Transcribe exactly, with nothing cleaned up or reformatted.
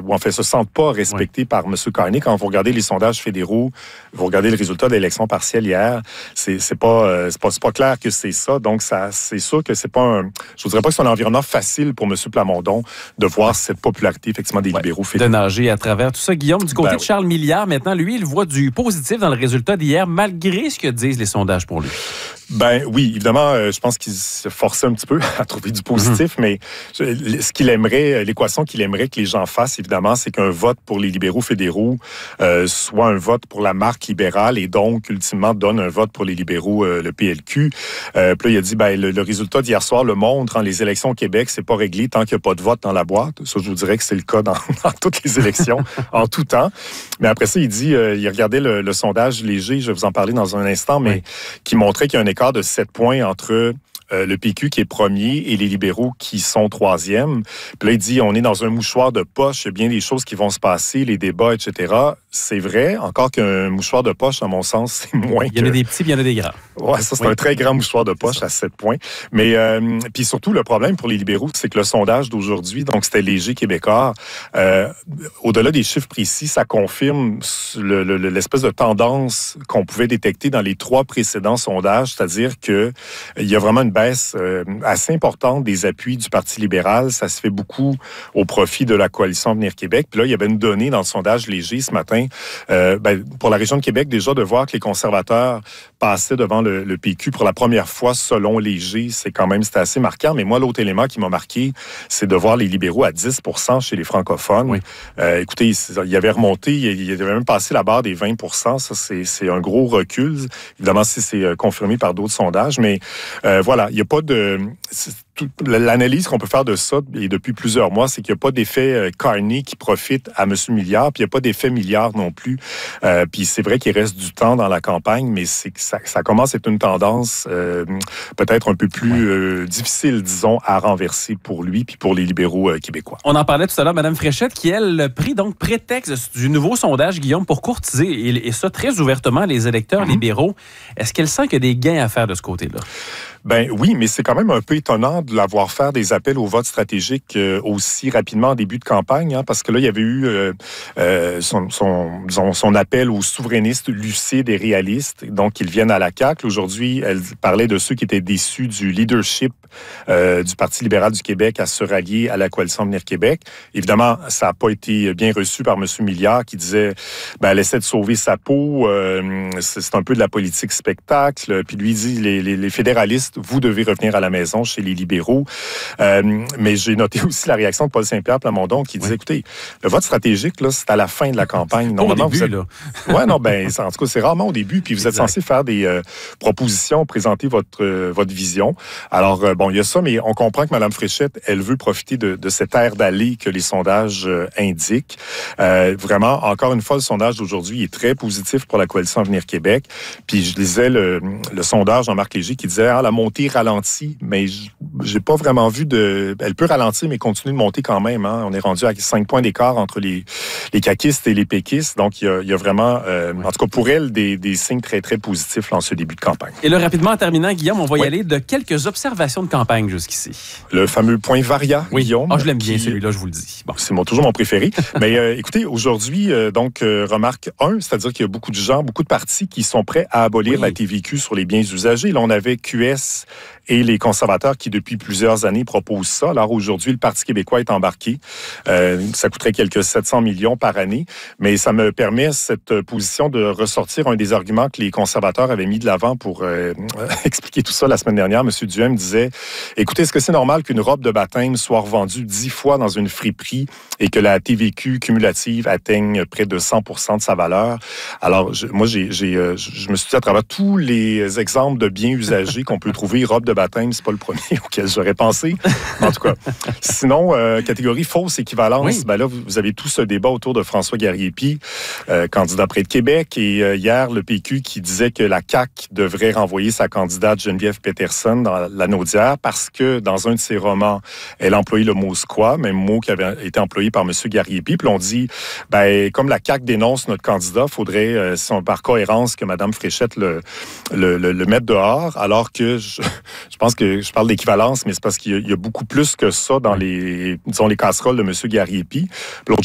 ou en fait se sentent pas respectés oui. par M. Carney. Quand vous regardez les sondages fédéraux, vous regardez le résultat de l'élection partielle hier, c'est, c'est pas, euh, c'est pas, c'est pas clair que c'est ça. Donc, ça, c'est sûr que c'est pas un, je vous dirais pas que c'est un environnement facile pour M. Plamondon de voir cette popularité, effectivement, des ouais. libéraux fédéraux. De nager à travers tout ça. Guillaume, du côté ben, de Charles oui. Milliard, maintenant, lui, il voit du positif dans le résultat d'hier, malgré ce que disent les sondages pour lui. Ben oui, évidemment, euh, je pense qu'il se forçait un petit peu à trouver du positif, mm-hmm. mais ce qu'il aimerait, l'équation qu'il aimerait que les gens fassent, évidemment, c'est qu'un vote pour les libéraux fédéraux euh, soit un vote pour la marque libérale et donc, ultimement, donne un vote pour les libéraux, euh, le P L Q. Euh, puis là, il a dit, ben le, le résultat d'hier soir le montre, hein, les élections au Québec, c'est pas réglé tant qu'il n'y a pas de vote dans la boîte. Ça, je vous dirais que c'est le cas dans, dans toutes les élections, en tout temps. Mais après ça, il dit, euh, il regardait le, le sondage léger, je vais vous en parler dans un instant, mais oui. qui montrait qu'il y a un écart de sept points entre euh, le P Q qui est premier et les libéraux qui sont troisième. Puis là, il dit, on est dans un mouchoir de poche, il y a bien des choses qui vont se passer, les débats, et cetera. C'est vrai, encore qu'un mouchoir de poche, à mon sens, c'est moins que... Il y en a des petits, puis il y en a des grands. Ouais, ça, c'est oui. un très grand mouchoir de poche à sept points. Mais, euh, puis surtout, le problème pour les libéraux, c'est que le sondage d'aujourd'hui, donc c'était Léger Québécois, euh, au-delà des chiffres précis, ça confirme le, le, l'espèce de tendance qu'on pouvait détecter dans les trois précédents sondages, c'est-à-dire qu'il y a vraiment une baisse euh, assez importante des appuis du Parti libéral. Ça se fait beaucoup au profit de la coalition Avenir Québec. Puis là, il y avait une donnée dans le sondage Léger ce matin, euh, ben, pour la région de Québec, déjà, de voir que les conservateurs passaient devant le, le P Q pour la première fois selon Léger, c'est quand même, c'était assez marquant. Mais moi, l'autre élément qui m'a marqué, c'est de voir les libéraux à dix pour cent chez les francophones. Oui. Euh, écoutez, il avait remonté, il avait même passé la barre des vingt pour cent. Ça, c'est, c'est un gros recul. Évidemment, si c'est confirmé par d'autres sondages. Mais euh, voilà, il n'y a pas de... Tout, l'analyse qu'on peut faire de ça, et depuis plusieurs mois, c'est qu'il n'y a pas d'effet euh, Carney qui profite à M. Milliard, puis il n'y a pas d'effet Milliard non plus. Euh, puis c'est vrai qu'il reste du temps dans la campagne, mais c'est que ça, ça commence à être une tendance euh, peut-être un peu plus euh, difficile, disons, à renverser pour lui puis pour les libéraux euh, québécois. On en parlait tout à l'heure, Mme Fréchette, qui, elle, pris donc prétexte du nouveau sondage, Guillaume, pour courtiser, et, et ça très ouvertement, les électeurs mm-hmm. libéraux. Est-ce qu'elle sent qu'il y a des gains à faire de ce côté-là? Ben oui, mais c'est quand même un peu étonnant de la voir faire des appels au vote stratégique euh, aussi rapidement en début de campagne, hein, parce que là, il y avait eu euh, euh, son, son, son, son appel aux souverainistes lucides et réalistes, donc qu'ils viennent à la C A Q. Aujourd'hui, elle parlait de ceux qui étaient déçus du leadership euh, du Parti libéral du Québec à se rallier à la coalition Avenir Québec. Évidemment, ça n'a pas été bien reçu par M. Milliard, qui disait, ben, elle essaie de sauver sa peau, euh, c'est, c'est un peu de la politique spectacle, puis lui dit, les, les, les fédéralistes, vous devez revenir à la maison chez les libéraux. Euh, mais j'ai noté aussi la réaction de Paul Saint-Pierre Plamondon qui disait, oui. écoutez, le vote stratégique, là, c'est à la fin de la campagne. Normalement, au début, vous êtes... Ouais, non, ben, en tout cas, c'est rarement au début. Puis vous êtes exact. Censé faire des euh, propositions, présenter votre, euh, votre vision. Alors, euh, bon, il y a ça, mais on comprend que Mme Fréchette, elle veut profiter de, de cette aire d'aller que les sondages euh, indiquent. Euh, vraiment, encore une fois, le sondage d'aujourd'hui est très positif pour la coalition Avenir Québec. Puis je lisais le, le sondage Jean-Marc Léger qui disait, ah, la montée ralentit, mais j'ai pas vraiment vu de... Elle peut ralentir, mais continuer de monter quand même. Hein. On est rendu à cinq points d'écart entre les, les caquistes et les péquistes. Donc, il y a, il y a vraiment, euh, oui. en tout cas pour elle, des, des signes très, très positifs en ce début de campagne. Et là, rapidement, en terminant, Guillaume, on va oui. y aller de quelques observations de campagne jusqu'ici. Le fameux point Varia, oui. Guillaume. Ah, je l'aime bien, qui... celui-là, je vous le dis. Bon. C'est mon, toujours mon préféré. mais euh, écoutez, aujourd'hui, euh, donc, euh, remarque un, c'est-à-dire qu'il y a beaucoup de gens, beaucoup de partis qui sont prêts à abolir oui. la T V Q sur les biens usagés. Là, on avait Q S et les conservateurs qui, depuis plusieurs années, proposent ça. Alors aujourd'hui, le Parti québécois est embarqué. Euh, ça coûterait quelques sept cents millions par année, mais ça me permet, cette position, de ressortir un des arguments que les conservateurs avaient mis de l'avant pour euh, expliquer tout ça la semaine dernière. M. Duhem disait, écoutez, est-ce que c'est normal qu'une robe de baptême soit revendue dix fois dans une friperie et que la T V Q cumulative atteigne près de cent pour cent de sa valeur? Alors, je, moi, j'ai, j'ai, euh, je me suis dit, à travers tous les exemples de biens usagés qu'on peut trouver, robe de baptême, c'est pas le premier auquel j'aurais pensé. En tout cas, sinon, euh, catégorie fausse équivalence, oui. ben là, vous avez tout ce débat autour de François Garriépi, euh, candidat près de Québec, et euh, hier, le P Q qui disait que la C A Q devrait renvoyer sa candidate Geneviève Peterson dans la Naudière parce que dans un de ses romans, elle a employé le mot « squat », même mot qui avait été employé par M. Garriépi. Puis on dit, ben, comme la C A Q dénonce notre candidat, il faudrait, euh, si on, par cohérence, que Mme Fréchette le, le, le, le mette dehors, alors que je, je pense que je parle d'équivalence, mais c'est parce qu'il y a, il y a beaucoup plus que ça dans les, disons, les casseroles de M. Garriépi.